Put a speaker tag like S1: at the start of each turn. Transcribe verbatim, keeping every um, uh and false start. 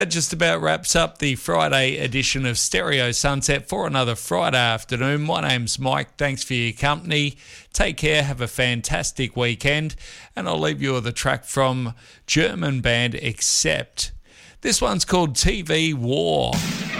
S1: That just about wraps up the Friday edition of Stereo Sunset for another Friday afternoon. My name's Mike. Thanks for your company. Take care. Have a fantastic weekend. And I'll leave you with a track from German band Accept. This one's called T V War.